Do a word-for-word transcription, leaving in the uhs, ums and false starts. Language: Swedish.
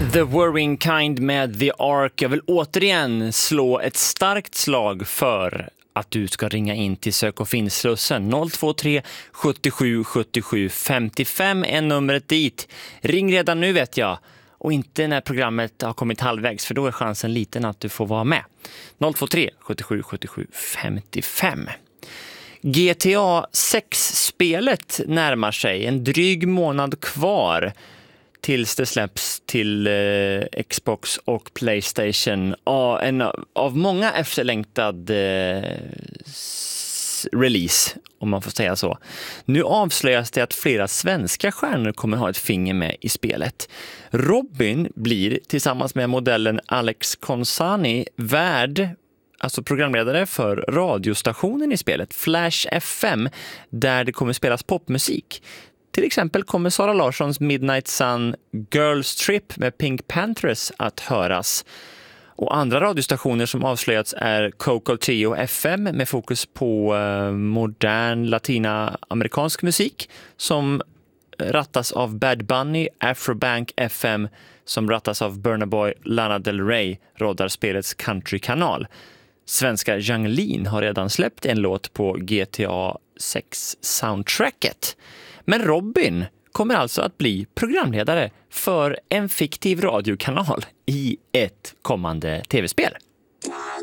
The Whirring Kind med The Ark. Jag vill återigen slå ett starkt slag för att du ska ringa in till Sök och Finn-slussen. noll två tre sjuttiosju sjuttiosju femtiofem är numret dit. Ring redan nu, vet jag. Och inte när programmet har kommit halvvägs, för då är chansen liten att du får vara med. noll två tre sjuttiosju sjuttiosju femtiofem. G T A sex-spelet närmar sig. En dryg månad kvar tills det släpps till eh, Xbox och PlayStation. Ah, en av många efterlängtad eh, s- release, om man får säga så. Nu avslöjas det att flera svenska stjärnor kommer ha ett finger med i spelet. Robin blir tillsammans med modellen Alex Consani värd, alltså programledare för radiostationen i spelet Flash F M, där det kommer spelas popmusik. Till exempel kommer Sara Larssons Midnight Sun Girls Trip med Pink Panthers att höras. Och andra radiostationer som avslöjats är Coco Tio F M med fokus på eh, modern latinamerikansk musik som rattas av Bad Bunny, Afrobank F M som rattas av Burna Boy, Lana Del Rey, råddar spelets countrykanal. Svenska Yung Lean har redan släppt en låt på G T A sex-soundtracket. Men Robin kommer alltså att bli programledare för en fiktiv radiokanal i ett kommande tv-spel.